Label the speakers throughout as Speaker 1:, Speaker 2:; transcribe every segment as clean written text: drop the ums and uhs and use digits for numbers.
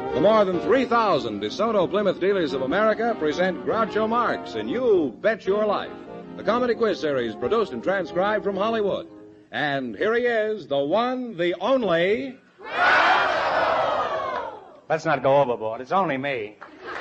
Speaker 1: The more than 3,000 DeSoto Plymouth dealers of America present Groucho Marx in You Bet Your Life, the comedy quiz series produced and transcribed from Hollywood. And here he is, the one, the only...
Speaker 2: Let's not go overboard. It's only me.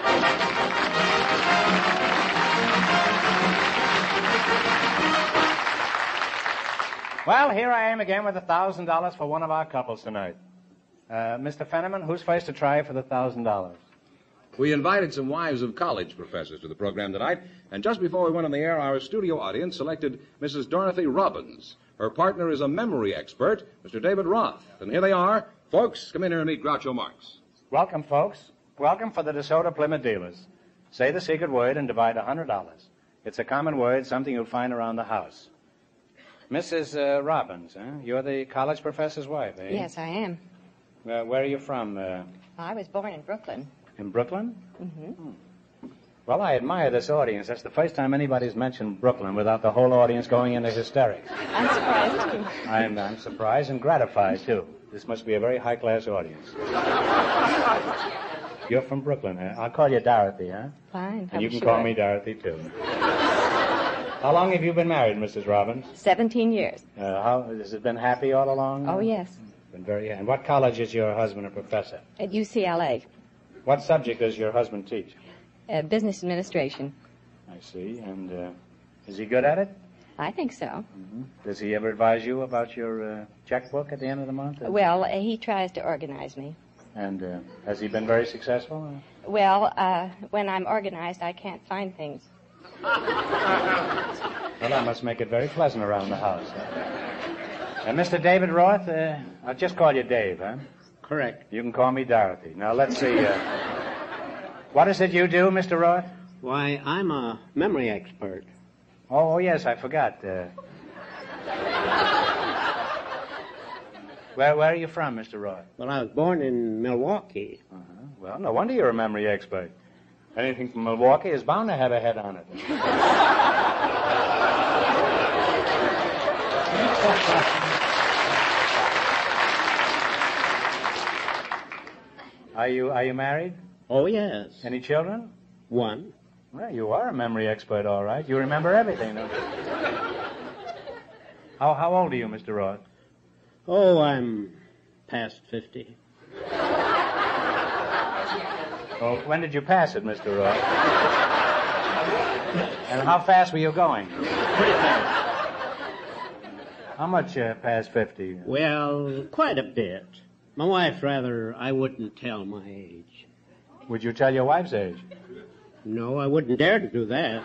Speaker 2: Well, here I am again with $1,000 for one of our couples tonight. Mr. Fenneman, who's first to try for the $1,000?
Speaker 1: We invited some wives of college professors to the program tonight, and just before we went on the air, our studio audience selected Mrs. Dorothy Robbins. Her partner is a memory expert, Mr. David Roth. And here they are. Folks, come in here and meet Groucho Marx.
Speaker 2: Welcome, folks. Welcome for the DeSoto Plymouth dealers. Say the secret word and divide $100. It's a common word, something you'll find around the house. Mrs. Robbins, you're the college professor's wife, eh?
Speaker 3: Yes, I am.
Speaker 2: Where are you from?
Speaker 3: I was born in Brooklyn.
Speaker 2: In Brooklyn?
Speaker 3: Mm-hmm.
Speaker 2: Well, I admire this audience. That's the first time anybody's mentioned Brooklyn without the whole audience going into hysterics.
Speaker 3: I'm surprised, too.
Speaker 2: I'm surprised and gratified, too. This must be a very high-class audience. You're from Brooklyn, huh? I'll call you Dorothy, huh?
Speaker 3: Fine.
Speaker 2: And you can call me Dorothy, too. How long have you been married, Mrs. Robbins?
Speaker 3: 17 years.
Speaker 2: Has it been happy all along?
Speaker 3: Oh, yes.
Speaker 2: Been very. And what college is your husband a professor?
Speaker 3: At UCLA.
Speaker 2: What subject does your husband teach?
Speaker 3: Business administration.
Speaker 2: I see. And is he good at it?
Speaker 3: I think so.
Speaker 2: Mm-hmm. Does he ever advise you about your checkbook at the end of the month?
Speaker 3: Well, he tries to organize me.
Speaker 2: And has he been very successful?
Speaker 3: Well, when I'm organized, I can't find things.
Speaker 2: Well, that must make it very pleasant around the house. And Mr. David Roth, I'll just call you Dave, huh?
Speaker 4: Correct.
Speaker 2: You can call me Dorothy. Now, let's see. What is it you do, Mr. Roth?
Speaker 4: Why, I'm a memory expert.
Speaker 2: Oh, yes, I forgot. Where are you from, Mr. Roth?
Speaker 4: Well, I was born in Milwaukee.
Speaker 2: Uh-huh. Well, no wonder you're a memory expert. Anything from Milwaukee is bound to have a head on it. Are you married?
Speaker 4: Oh, yes.
Speaker 2: Any children?
Speaker 4: One.
Speaker 2: Well, you are a memory expert, all right. You remember everything, don't you? How old are you, Mr. Roth?
Speaker 4: Oh, I'm past 50.
Speaker 2: Well, when did you pass it, Mr. Roth? And how fast were you going?
Speaker 4: Pretty fast.
Speaker 2: How much past 50?
Speaker 4: Well, quite a bit. My wife rather I wouldn't tell my age.
Speaker 2: Would you tell your wife's age?
Speaker 4: No, I wouldn't dare to do that.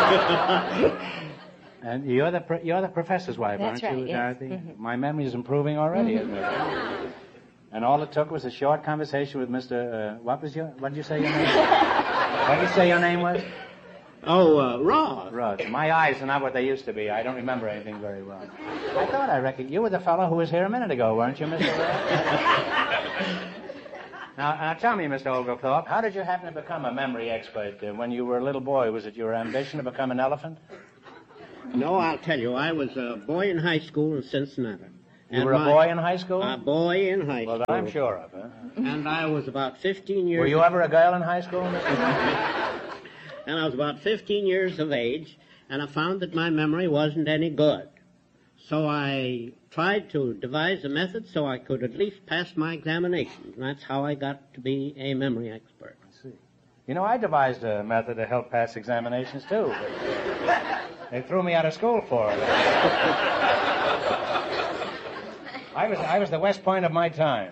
Speaker 2: And you're the professor's wife,
Speaker 3: That's
Speaker 2: aren't you,
Speaker 3: right, yes.
Speaker 2: Dorothy?
Speaker 3: Mm-hmm.
Speaker 2: My memory is improving already,
Speaker 3: Mm-hmm.
Speaker 2: isn't it? And all it took was a short conversation with Mr. What did you say your name? What did you say your name was?
Speaker 4: Oh, Roth.
Speaker 2: Roth. My eyes are not what they used to be. I don't remember anything very well. I thought I reckoned you were the fellow who was here a minute ago, weren't you, Mr. Roth? Now, tell me, Mr. Oglethorpe, how did you happen to become a memory expert when you were a little boy? Was it your ambition to become an elephant?
Speaker 4: No, I'll tell you. I was a boy in high school in Cincinnati.
Speaker 2: You were a boy in high school?
Speaker 4: A boy in high school.
Speaker 2: Well, that I'm sure of, huh?
Speaker 4: And I was about 15 years...
Speaker 2: Were you ever a girl in high school, Mr.
Speaker 4: And I was about 15 years of age, and I found that my memory wasn't any good. So I tried to devise a method so I could at least pass my examinations. And that's how I got to be a memory expert.
Speaker 2: I see. You know, I devised a method to help pass examinations, too. But they threw me out of school for it. I was the West Point of my time.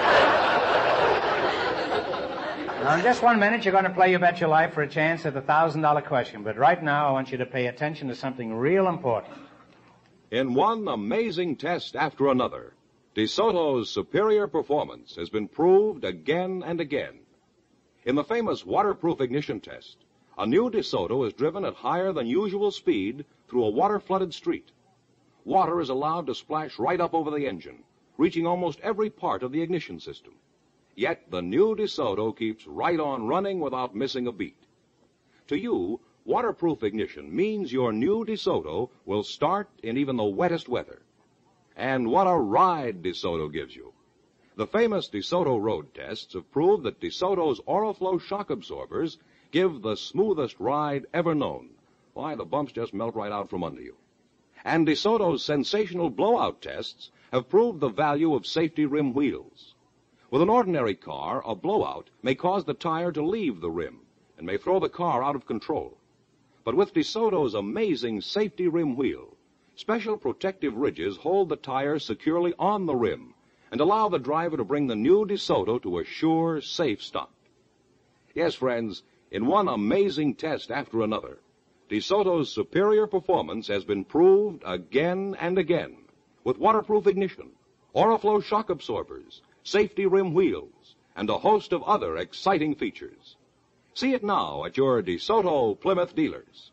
Speaker 2: Now, in just 1 minute, you're going to play You Bet Your Life for a chance at the $1,000 question. But right now, I want you to pay attention to something real important.
Speaker 1: In one amazing test after another, DeSoto's superior performance has been proved again and again. In the famous waterproof ignition test, a new DeSoto is driven at higher than usual speed through a water-flooded street. Water is allowed to splash right up over the engine, reaching almost every part of the ignition system. Yet the new DeSoto keeps right on running without missing a beat. To you, waterproof ignition means your new DeSoto will start in even the wettest weather. And what a ride DeSoto gives you. The famous DeSoto road tests have proved that DeSoto's Oriflow shock absorbers give the smoothest ride ever known. Why, the bumps just melt right out from under you. And DeSoto's sensational blowout tests have proved the value of safety rim wheels. With an ordinary car, a blowout may cause the tire to leave the rim and may throw the car out of control. But with DeSoto's amazing safety rim wheel, special protective ridges hold the tire securely on the rim and allow the driver to bring the new DeSoto to a sure, safe stop. Yes, friends, in one amazing test after another, DeSoto's superior performance has been proved again and again with waterproof ignition, Oriflow shock absorbers, safety rim wheels, and a host of other exciting features. See it now at your DeSoto Plymouth dealers.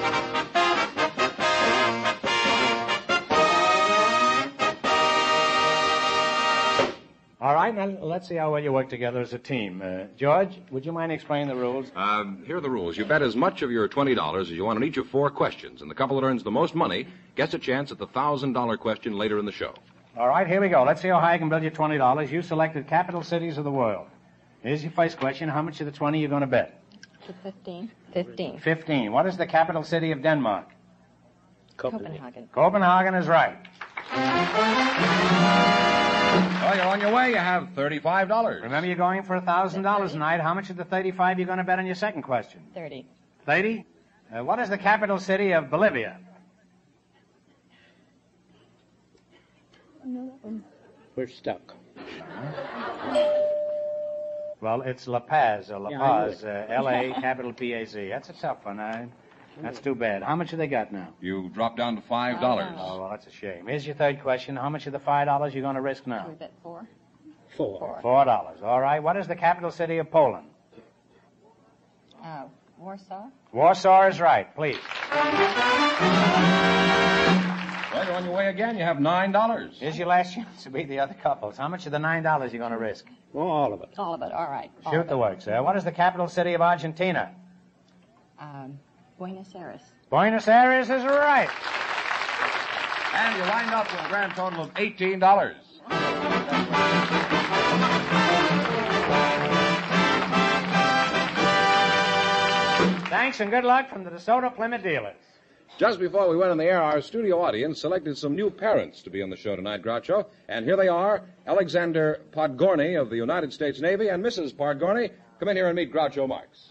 Speaker 2: All right, now let's see how well you work together as a team. George, would you mind explaining the rules?
Speaker 1: Here are the rules. You bet as much of your $20 as you want on each of 4 questions, and the couple that earns the most money gets a chance at the $1,000 question later in the show.
Speaker 2: All right, here we go. Let's see how high I can build you $20. You selected capital cities of the world. Here's your first question. How much of the 20 are you going to bet?
Speaker 3: 15. 15.
Speaker 2: 15. What is the capital city of Denmark?
Speaker 3: Copenhagen.
Speaker 2: Copenhagen is right.
Speaker 1: Well, you're on your way. You have $35.
Speaker 2: Remember, you're going for $1,000 tonight. How much of the 35 are you going to bet on your second question?
Speaker 3: 30.
Speaker 2: 30? What is the capital city of Bolivia?
Speaker 4: We're stuck.
Speaker 2: Well, it's La Paz, or La
Speaker 4: Yeah, I knew
Speaker 2: Paz, L-A, capital P-A-Z. That's a tough one. That's too bad. How much have they got now?
Speaker 1: You dropped down to $5.
Speaker 2: Oh, well, that's a shame. Here's your third question. How much of the $5 you going to risk now?
Speaker 3: We bet 4.
Speaker 4: 4.
Speaker 2: $4. All right. What is the capital city of Poland?
Speaker 3: Warsaw.
Speaker 2: Warsaw is right. Please.
Speaker 1: Well, you're on your way again. You have $9.
Speaker 2: Here's your last chance to beat the other couples. How much of the $9 you going to risk?
Speaker 4: Well, all of it.
Speaker 3: All of it. All right. All
Speaker 2: Shoot
Speaker 3: of
Speaker 2: the
Speaker 3: it.
Speaker 2: works. What is the capital city of Argentina?
Speaker 3: Buenos Aires.
Speaker 2: Buenos Aires is right.
Speaker 1: And you wind up with a grand total of $18.
Speaker 2: Thanks and good luck from the DeSoto Plymouth dealers.
Speaker 1: Just before we went on the air, our studio audience selected some new parents to be on the show tonight, Groucho. And here they are, Alexander Podgorny of the United States Navy and Mrs. Podgorny. Come in here and meet Groucho Marx.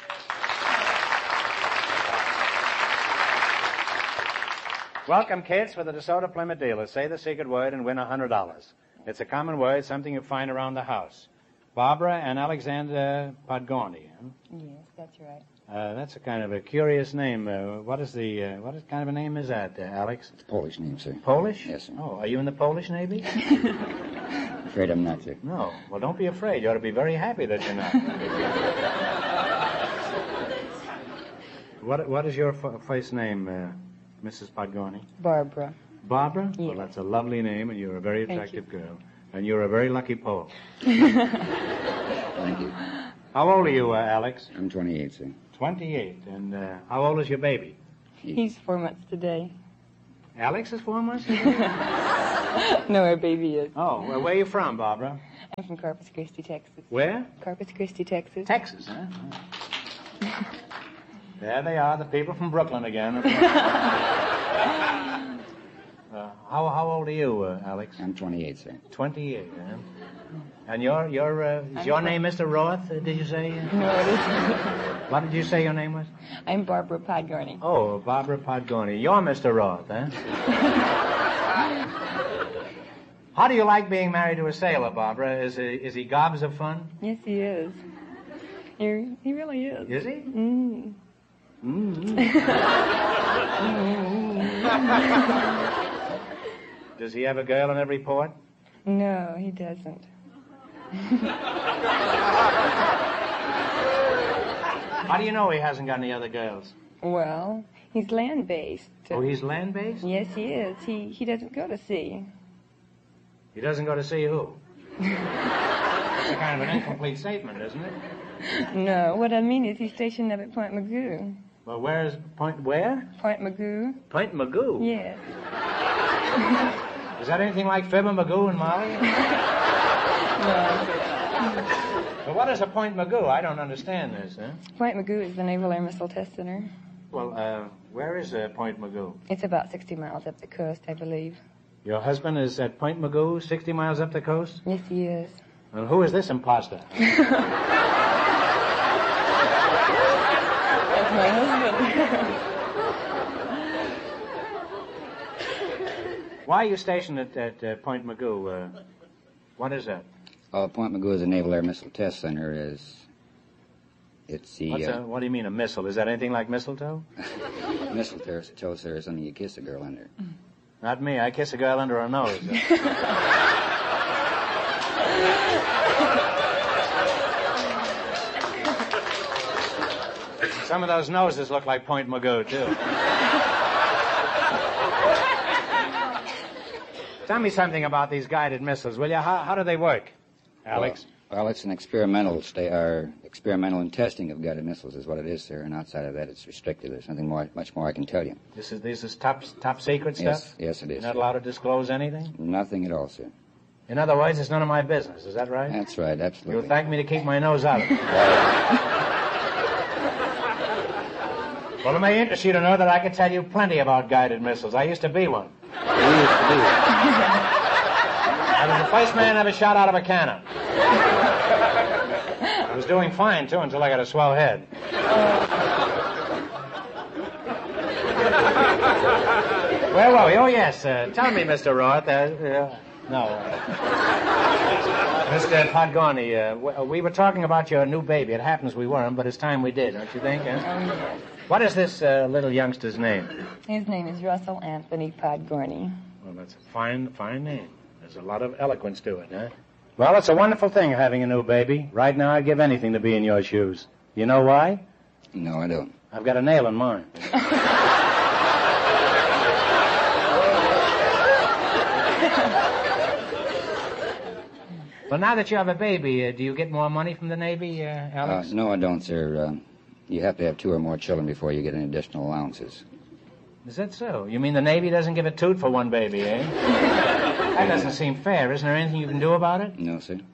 Speaker 2: Welcome, kids, for the DeSoto Plymouth dealers. Say the secret word and win $100. It's a common word, something you find around the house. Barbara and Alexander Podgorny. Huh?
Speaker 3: Yes, that's right.
Speaker 2: That's a kind of a curious name. What kind of a name is that, Alex?
Speaker 5: It's a Polish name, sir.
Speaker 2: Polish?
Speaker 5: Yes, sir.
Speaker 2: Oh, are you in the Polish Navy?
Speaker 5: Afraid I'm not, sir.
Speaker 2: No. Well, don't be afraid. You ought to be very happy that you're not. What is your first name, Mrs. Podgorny?
Speaker 3: Barbara.
Speaker 2: Barbara?
Speaker 3: Yes.
Speaker 2: Well, that's a lovely name, and you're a very
Speaker 3: Thank
Speaker 2: attractive
Speaker 3: you.
Speaker 2: girl. And you're a very lucky Pole.
Speaker 5: Thank you.
Speaker 2: How old are you, Alex?
Speaker 5: I'm 28, sir.
Speaker 2: 28. And how old is your baby?
Speaker 3: He's 4 months today.
Speaker 2: Alex is 4 months?
Speaker 3: No, our baby is.
Speaker 2: Oh, well, where are you from, Barbara?
Speaker 3: I'm from Corpus Christi, Texas.
Speaker 2: Where?
Speaker 3: Corpus Christi, Texas.
Speaker 2: Texas, huh? There they are, the people from Brooklyn again. How old are you, Alex?
Speaker 5: I'm 28, sir.
Speaker 2: 28, huh? And is your name Mr. Roth, did you say?
Speaker 3: No, it isn't.
Speaker 2: What did you say your name was?
Speaker 3: I'm Barbara Podgorny.
Speaker 2: Oh, Barbara Podgorny. You're Mr. Roth, huh? How do you like being married to a sailor, Barbara? Is he gobs of fun?
Speaker 3: Yes, he is. He really is.
Speaker 2: Is he?
Speaker 3: Mm.
Speaker 2: Does he have a girl in every port?
Speaker 3: No, he doesn't.
Speaker 2: How do you know he hasn't got any other girls?
Speaker 3: Well, he's land-based.
Speaker 2: Oh, he's land-based?
Speaker 3: Yes, he is. He doesn't go to sea.
Speaker 2: He doesn't go to see who? That's kind of an incomplete statement, isn't it?
Speaker 3: No, what I mean is he's stationed up at Point Magoo.
Speaker 2: Well, where? Point
Speaker 3: Magoo?
Speaker 2: Point Magoo?
Speaker 3: Yes.
Speaker 2: Is that anything like Fibber Magoo and Molly? But what is a Point Magoo? I don't understand this, huh?
Speaker 6: Point Magoo is the Naval Air Missile Test Center.
Speaker 2: Well, where is Point Magoo?
Speaker 6: It's about 60 miles up the coast, I believe.
Speaker 2: Your husband is at Point Magoo, 60 miles up the coast?
Speaker 6: Yes, he is.
Speaker 2: And who is this imposter?
Speaker 6: That's my husband.
Speaker 2: Why are you stationed at Point Magoo? What is that?
Speaker 5: Point Magoo is a Naval Air Missile Test Center. It's the
Speaker 2: What do you mean, a missile? Is that anything like mistletoe?
Speaker 5: mistletoe, sir, is something you kiss a girl under.
Speaker 2: Not me. I kiss a girl under her nose. Some of those noses look like Point Magoo, too. Tell me something about these guided missiles, will you? How do they work, Alex?
Speaker 5: Well, it's an experimental and testing of guided missiles is what it is, sir. And outside of that, it's restricted. There's nothing much more I can tell you.
Speaker 2: This is top secret stuff?
Speaker 5: Yes, it is.
Speaker 2: You're not allowed to disclose anything?
Speaker 5: Nothing at all, sir.
Speaker 2: In other words, it's none of my business. Is that right?
Speaker 5: That's right, absolutely.
Speaker 2: You'll thank me to keep my nose out of it. Well, it may interest you to know that I can tell you plenty about guided missiles. I used to be one. I was the first man ever shot out of a cannon. I was doing fine, too, until I got a swell head. Where were we? Oh, yes. Tell me, Mr. Roth. Mr. Podgorny, we were talking about your new baby. It happens we weren't, but it's time we did, don't you think?
Speaker 6: Oh, yes.
Speaker 2: What is this little youngster's name?
Speaker 6: His name is Russell Anthony Podgorny.
Speaker 2: Well, that's a fine name. There's a lot of eloquence to it, huh? Well, it's a wonderful thing having a new baby. Right now, I'd give anything to be in your shoes. You know why?
Speaker 5: No, I don't.
Speaker 2: I've got a nail in mine. Well, now that you have a baby, do you get more money from the Navy, Alex?
Speaker 5: No, I don't, sir. You have to have 2 or more children before you get any additional allowances.
Speaker 2: Is that so? You mean the Navy doesn't give a toot for one baby, eh? That doesn't seem fair. Isn't there anything you can do about it?
Speaker 5: No, sir.